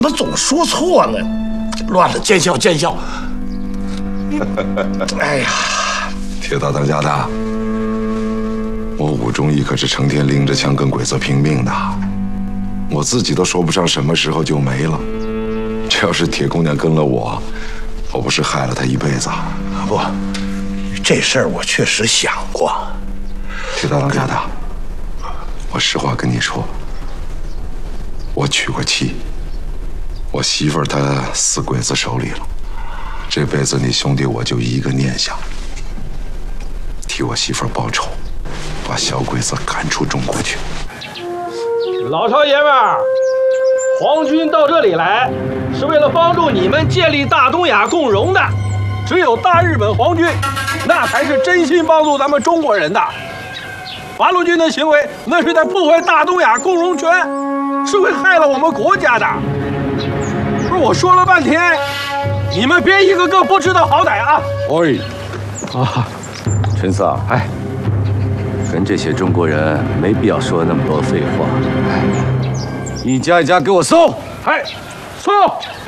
么总说错呢？乱了，见笑见笑。哎呀， 铁大当家的，我武忠义可是成天拎着枪跟鬼子拼命的，我自己都说不上什么时候就没了。这要是铁姑娘跟了我，我不是害了她一辈子？ 不，这事儿我确实想过。 铁大当家的，我实话跟你说，我娶过妻，我媳妇儿她死鬼子手里了。这辈子你兄弟我就一个念想，替我媳妇儿报仇，把小鬼子赶出中国去。 老少爷们儿，皇军到这里来，是为了帮助你们建立大东亚共荣的。只有大日本皇军，那才是真心帮助咱们中国人的。八路军的行为，那是在破坏大东亚共荣圈，是会害了我们国家的。不是我说了半天，你们别一个个不知道好歹啊！ 哎，啊，陈桑，哎，跟这些中国人没必要说那么多废话。一家一家给我搜！ 哎，送。